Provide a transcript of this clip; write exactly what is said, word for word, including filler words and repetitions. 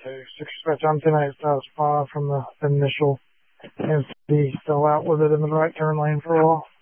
to six dispatch. I'm ten eight status five from the initial and be still out with it in the right turn lane for a while.